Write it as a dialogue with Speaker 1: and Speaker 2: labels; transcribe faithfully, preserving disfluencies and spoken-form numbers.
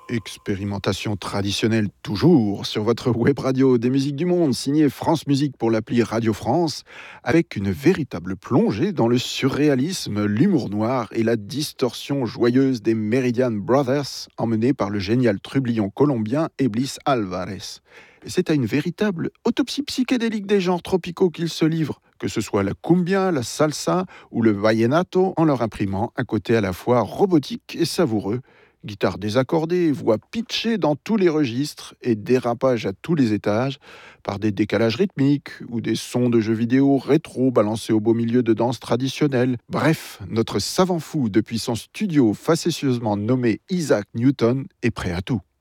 Speaker 1: Expérimentation traditionnelle toujours sur votre web radio des musiques du monde, signée France Musique pour l'appli Radio France, avec une véritable plongée dans le surréalisme, l'humour noir et la distorsion joyeuse des Meridian Brothers, emmenés par le génial trublion colombien Eblis Alvarez. Et c'est à une véritable autopsie psychédélique des genres tropicaux qu'ils se livrent, que ce soit la cumbia, la salsa ou le vallenato, en leur imprimant un côté à la fois robotique et savoureux. Guitare désaccordée, voix pitchée dans tous les registres et dérapage à tous les étages par des décalages rythmiques ou des sons de jeux vidéo rétro balancés au beau milieu de danses traditionnelles. Bref, notre savant fou depuis son studio facétieusement nommé Isaac Newton est prêt à tout.